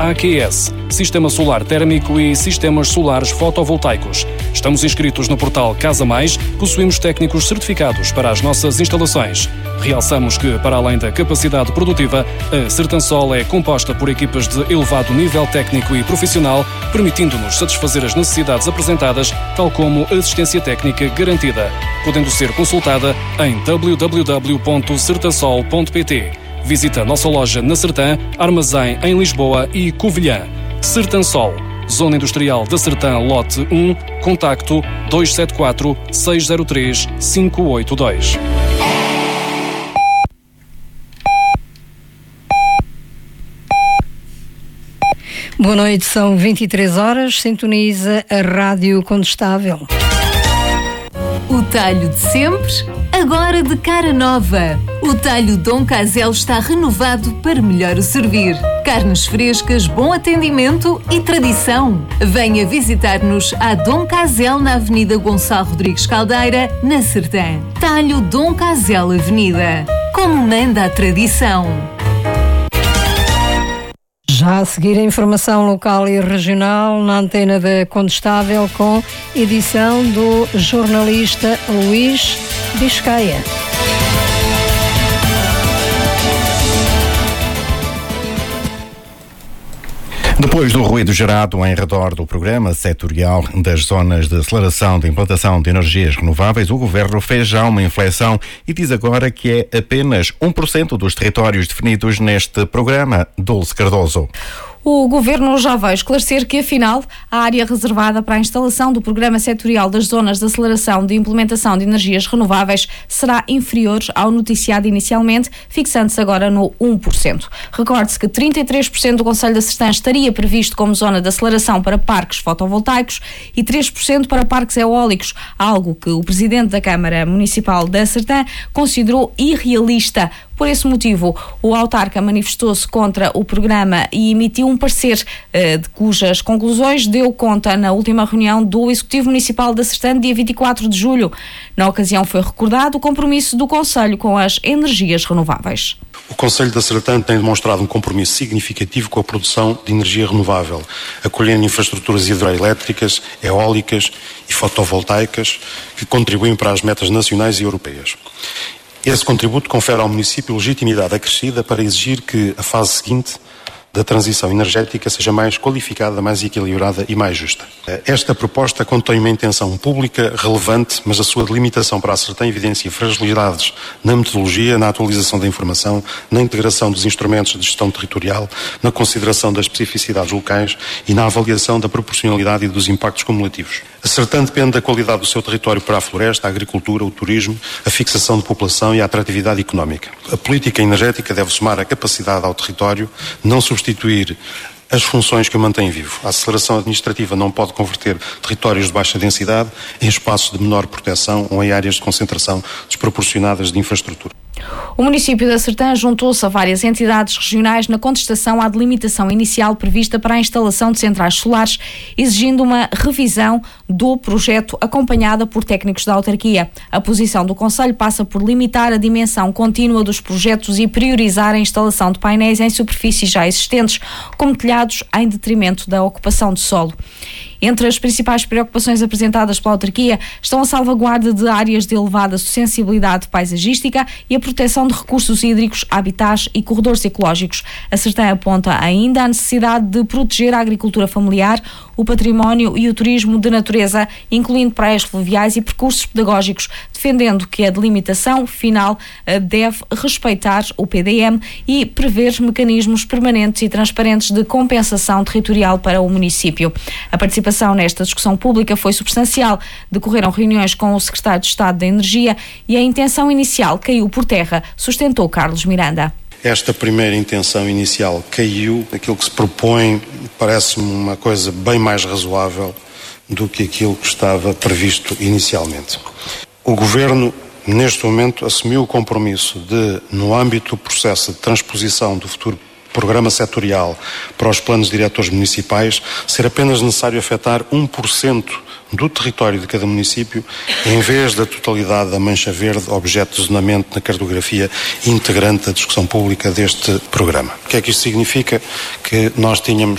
AQS, Sistema Solar Térmico e Sistemas Solares Fotovoltaicos. Estamos inscritos no portal Casa Mais, possuímos técnicos certificados para as nossas instalações. Realçamos que, para além da capacidade produtiva, a Sertansol é composta por equipas de elevado nível técnico e profissional, permitindo-nos satisfazer as necessidades apresentadas, tal como assistência técnica garantida, podendo ser consultada em www.sertansol.pt. Visita a nossa loja na Sertã, Armazém em Lisboa e Covilhã. Sertansol, Zona Industrial da Sertã, Lote 1, contacto 274 603 582. Boa noite, são 23 horas, sintoniza a Rádio Condestável. O talho de sempre, agora de cara nova. O talho Dom Casel está renovado para melhor o servir. Carnes frescas, bom atendimento e tradição. Venha visitar-nos à Dom Casel na Avenida Gonçalo Rodrigues Caldeira, na Sertã. Talho Dom Casel Avenida. Como manda a tradição. Já a seguir a informação local e regional na antena da Condestável com edição do jornalista Luís Biscaia. Depois do ruído gerado em redor do programa setorial das zonas de aceleração de implantação de energias renováveis, o Governo fez já uma inflexão e diz agora que é apenas 1% dos territórios definidos neste programa. Dulce Cardoso. O Governo já vai esclarecer que, afinal, a área reservada para a instalação do Programa Setorial das Zonas de Aceleração de Implementação de Energias Renováveis será inferior ao noticiado inicialmente, fixando-se agora no 1%. Recorde-se que 33% do Concelho da Sertã estaria previsto como zona de aceleração para parques fotovoltaicos e 3% para parques eólicos, algo que o Presidente da Câmara Municipal da Sertã considerou irrealista. Por esse motivo, o autarca manifestou-se contra o programa e emitiu um parecer de cujas conclusões deu conta na última reunião do Executivo Municipal da Sertã, dia 24 de julho. Na ocasião foi recordado o compromisso do Concelho com as energias renováveis. O Concelho da Sertã tem demonstrado um compromisso significativo com a produção de energia renovável, acolhendo infraestruturas hidroelétricas, eólicas e fotovoltaicas que contribuem para as metas nacionais e europeias. Esse contributo confere ao município legitimidade acrescida para exigir que a fase seguinte da transição energética seja mais qualificada, mais equilibrada e mais justa. Esta proposta contém uma intenção pública relevante, mas a sua delimitação para a Sertã evidencia fragilidades na metodologia, na atualização da informação, na integração dos instrumentos de gestão territorial, na consideração das especificidades locais e na avaliação da proporcionalidade e dos impactos cumulativos. A Sertã depende da qualidade do seu território para a floresta, a agricultura, o turismo, a fixação de população e a atratividade económica. A política energética deve somar a capacidade ao território, não substituir as funções que o mantêm vivo. A aceleração administrativa não pode converter territórios de baixa densidade em espaços de menor proteção ou em áreas de concentração desproporcionadas de infraestrutura. O município da Sertã juntou-se a várias entidades regionais na contestação à delimitação inicial prevista para a instalação de centrais solares, exigindo uma revisão do projeto acompanhada por técnicos da autarquia. A posição do Concelho passa por limitar a dimensão contínua dos projetos e priorizar a instalação de painéis em superfícies já existentes, como telhados, em detrimento da ocupação de solo. Entre as principais preocupações apresentadas pela autarquia estão a salvaguarda de áreas de elevada sensibilidade paisagística e a proteção de recursos hídricos, habitats e corredores ecológicos. A Sertã aponta ainda a necessidade de proteger a agricultura familiar, o património e o turismo de natureza, incluindo praias fluviais e percursos pedagógicos, defendendo que a delimitação final deve respeitar o PDM e prever mecanismos permanentes e transparentes de compensação territorial para o município. A participação nesta discussão pública foi substancial. Decorreram reuniões com o Secretário de Estado da Energia e a intenção inicial caiu por terra, sustentou Carlos Miranda. Esta primeira intenção inicial caiu. Aquilo que se propõe parece-me uma coisa bem mais razoável do que aquilo que estava previsto inicialmente. O Governo, neste momento, assumiu o compromisso de, no âmbito do processo de transposição do futuro programa setorial para os planos diretores municipais, ser apenas necessário afetar 1% do território de cada município, em vez da totalidade da mancha verde, objeto de zonamento na cartografia integrante da discussão pública deste programa. O que é que isto significa? Que nós tínhamos